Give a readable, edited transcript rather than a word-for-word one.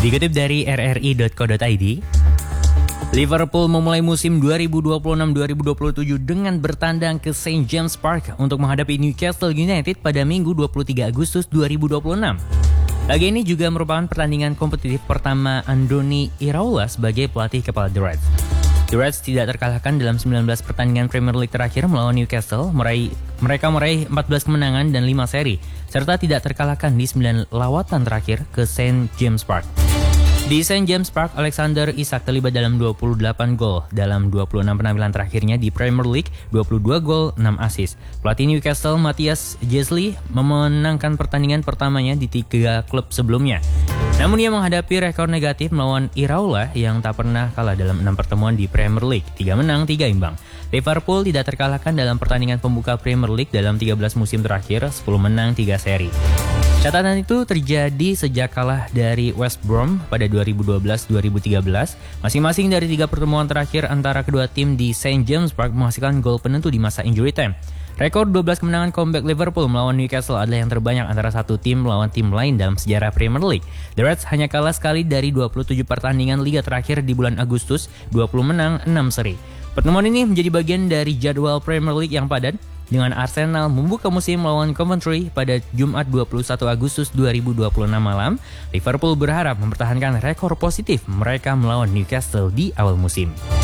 Dikutip dari rri.co.id, Liverpool memulai musim 2026-2027 dengan bertandang ke St. James Park untuk menghadapi Newcastle United pada Minggu 23 Agustus 2026. Laga ini juga merupakan pertandingan kompetitif pertama Andoni Iraola sebagai pelatih kepala The Reds. The Reds tidak terkalahkan dalam 19 pertandingan Premier League terakhir melawan Newcastle. Mereka meraih 14 kemenangan dan 5 seri, serta tidak terkalahkan di 9 lawatan terakhir ke St. James Park. Di St. James Park, Alexander Isak terlibat dalam 28 gol dalam 26 penampilan terakhirnya di Premier League, 22 gol, 6 assist. Pelatih Newcastle, Matthias Jesli, memenangkan pertandingan pertamanya di 3 klub sebelumnya. Namun ia menghadapi rekor negatif melawan Iraola yang tak pernah kalah dalam 6 pertemuan di Premier League, 3 menang, 3 imbang. Liverpool tidak terkalahkan dalam pertandingan pembuka Premier League dalam 13 musim terakhir, 10 menang, 3 seri. Catatan itu terjadi sejak kalah dari West Brom pada 2012-2013. Masing-masing dari 3 pertemuan terakhir antara kedua tim di St. James Park menghasilkan gol penentu di masa injury time. Rekor 12 kemenangan comeback Liverpool melawan Newcastle adalah yang terbanyak antara satu tim melawan tim lain dalam sejarah Premier League. The Reds hanya kalah sekali dari 27 pertandingan liga terakhir di bulan Agustus, 20 menang, 6 seri. Pertemuan ini menjadi bagian dari jadwal Premier League yang padat, dengan Arsenal membuka musim melawan Coventry pada Jumat 21 Agustus 2026 malam. Liverpool berharap mempertahankan rekor positif mereka melawan Newcastle di awal musim.